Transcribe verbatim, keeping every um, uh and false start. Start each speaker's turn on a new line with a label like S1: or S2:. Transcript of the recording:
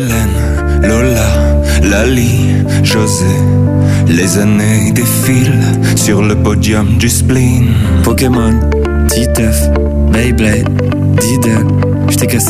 S1: Hélène, Lola, Lali, José, les années défilent sur le podium du spleen.
S2: Pokémon, Titeuf, Beyblade, Diddle, j't'ai cassé